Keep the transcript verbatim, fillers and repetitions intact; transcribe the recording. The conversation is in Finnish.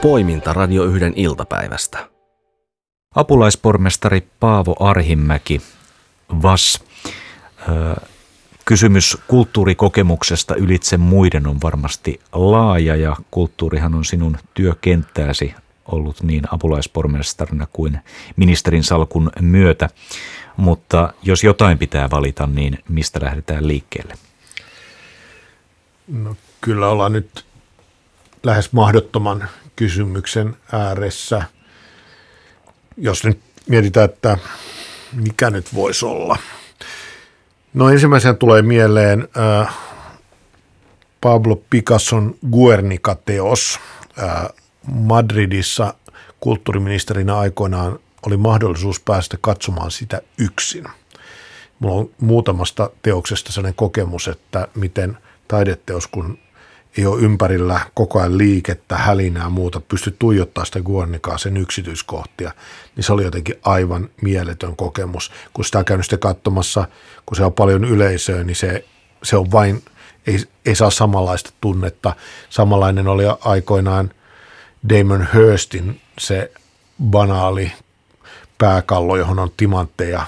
poiminta Radio yhden iltapäivästä. Apulaispormestari Paavo Arhimäki, V A S. Kysymys kulttuurikokemuksesta ylitse muiden on varmasti laaja ja kulttuurihan on sinun työkenttääsi ollut niin apulaispormestarina kuin ministerin salkun myötä. Mutta jos jotain pitää valita, niin mistä lähdetään liikkeelle? No, kyllä ollaan nyt lähes mahdottoman kysymyksen ääressä. Jos nyt mietitään, että mikä nyt voisi olla. No ensimmäisenä tulee mieleen äh, Pablo Picasson Guernica-teos. Äh, Madridissa kulttuuriministerinä aikoinaan oli mahdollisuus päästä katsomaan sitä yksin. Mulla on muutamasta teoksesta sellainen kokemus, että miten taideteos, kun ei ole ympärillä koko ajan liikettä, hälinää ja muuta, pysty tuijottaa sitä Guernicaa, sen yksityiskohtia, niin se oli jotenkin aivan mieletön kokemus. Kun sitä on käynyt sitten katsomassa, kun se on paljon yleisöä, niin se, se on vain, ei, ei saa samanlaista tunnetta. Samanlainen oli aikoinaan Damon Hirstin se banaali pääkallo, johon on timantteja